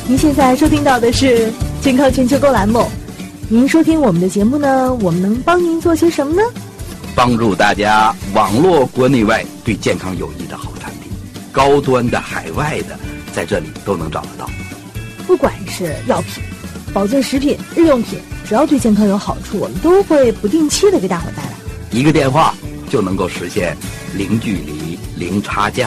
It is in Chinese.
您现在收听到的是健康全球购栏目。您收听我们的节目呢，我们能帮您做些什么呢？ 帮助大家网络国内外对健康有益的好产品，高端的、海外的，在这里都能找得到。 不管是药品、保健食品、日用品，只要对健康有好处，我们都会不定期的给大伙带来。 一个电话就能够实现零距离、零差价。